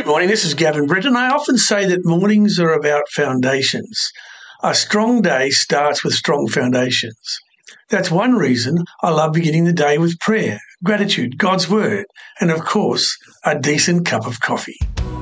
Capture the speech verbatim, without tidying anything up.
Good morning, this is Gavin Britton. I often say that mornings are about foundations. A strong day starts with strong foundations. That's one reason I love beginning the day with prayer, gratitude, God's Word, and of course, a decent cup of coffee.